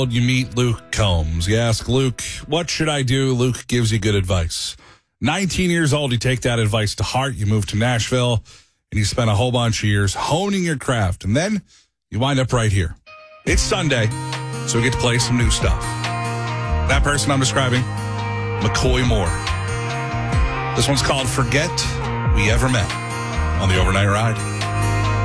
You meet Luke Combs. You ask Luke, what should I do? Luke gives you good advice. 19 years old, you take that advice to heart. You move to Nashville, and you spend a whole bunch of years honing your craft. And then you wind up right here. It's Sunday, so we get to play some new stuff. That person I'm describing, McCoy Moore. This one's called Forget We Ever Met on the Overnight Ride.